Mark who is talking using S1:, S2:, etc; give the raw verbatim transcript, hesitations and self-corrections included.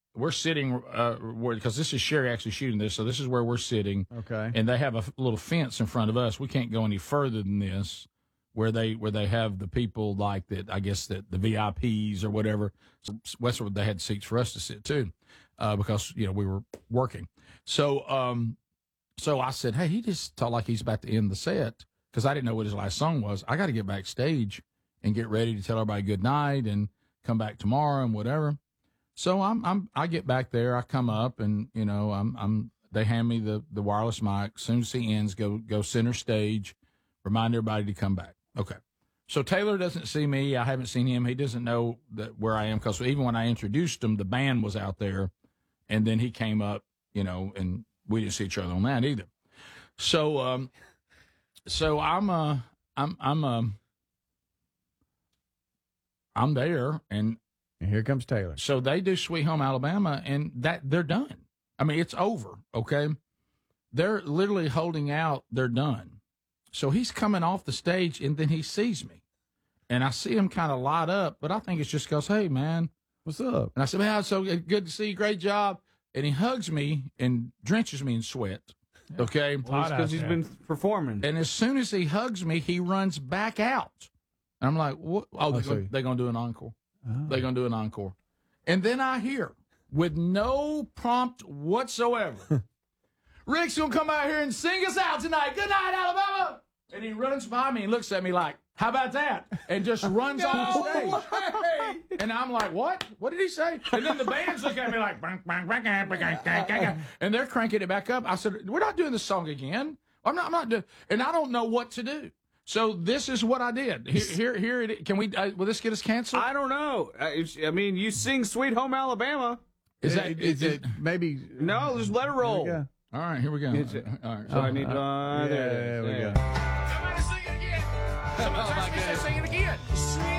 S1: we're sitting uh, because this is Sherry actually shooting this, so this is where we're sitting.
S2: Okay.
S1: And they have a f- little fence in front of us. We can't go any further than this, where they where they have the people like that. I guess that the V I Ps or whatever. So Westwood, they had seats for us to sit too, uh, because you know we were working. So um, so I said, hey, he just talked like he's about to end the set because I didn't know what his last song was. I got to get backstage and get ready to tell everybody good night and come back tomorrow and whatever. So I'm, I'm, I get back there, I come up and, you know, I'm, I'm, they hand me the, the wireless mic. As soon as he ends, go, go center stage, remind everybody to come back. Okay. So Taylor doesn't see me. I haven't seen him. He doesn't know that where I am because even when I introduced him, the band was out there and then he came up, you know, and we didn't see each other on that either. So, um, so I'm, uh, I'm, I'm, um, I'm there and,
S2: And here comes Taylor.
S1: So they do Sweet Home Alabama, and that they're done. I mean, it's over, okay? They're literally holding out. They're done. So he's coming off the stage, and then he sees me. And I see him kind of light up, but I think it's just because, hey, man.
S2: What's up?
S1: And I said, man, it's so good to see you. Great job. And he hugs me and drenches me in sweat, okay?
S3: Well, because he's been performing.
S1: And as soon as he hugs me, he runs back out. And I'm like, what? Oh, they're going to do an encore. Oh. They're going to do an encore. And then I hear, with no prompt whatsoever, Rick's going to come out here and sing us out tonight. Good night, Alabama. And he runs by me and looks at me like, how about that? And just runs
S3: no
S1: off the stage.
S3: Way.
S1: And I'm like, what? What did he say? And then the band's looking at me like, bang, bang, bang, bang, bang, bang, bang, and they're cranking it back up. I said, we're not doing this song again. I'm not, I'm not doing, and I don't know what to do. So this is what I did. Here, here, here it is. Can we? Uh, will this get us canceled?
S3: I don't know. I, I mean, you sing "Sweet Home Alabama."
S1: Is that
S2: is it? Maybe
S3: no. Just let it roll.
S1: All right, here we go.
S3: It's,
S1: all right.
S3: So uh, I need. Uh,
S2: yeah,
S3: there,
S2: there we
S3: there.
S2: go.
S1: Somebody sing it again. Somebody sing it again.
S4: Sweet